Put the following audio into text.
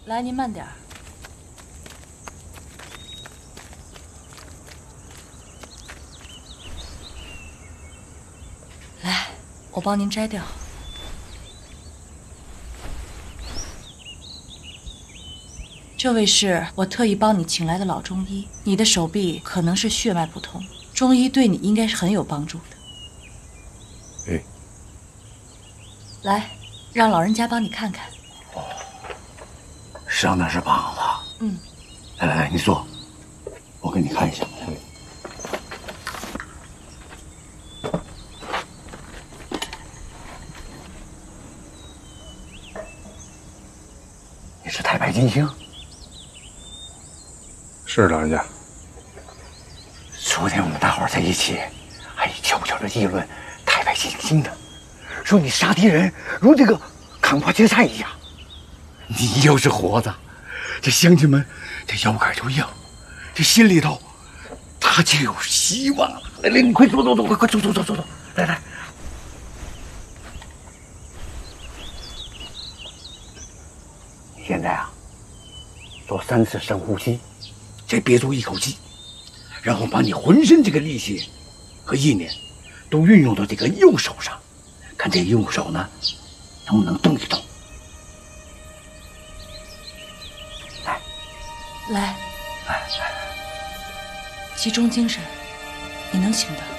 来，您慢点儿。来，我帮您摘掉。这位是我特意帮你请来的老中医，你的手臂可能是血脉不通，中医对你应该是很有帮助的。 哎， 来，让老人家帮你看看。 哦，伤的是膀子。 嗯， 来来来，你坐，我给你看一下。你是太白金星？ 是老人家。 昨天我们大伙在一起，还悄悄地议论太白金星呢，说你杀敌人如这个扛把芥菜一样。你要是活的，这乡亲们这腰杆就硬，这心里头他就有希望了。来来，你快坐，快坐，来来。你现在啊，做3次深呼吸，再憋住一口气，然后把你浑身这个力气和意念都运用到这个右手上，看这右手呢能不能动一动。 来，集中精神，你能行的。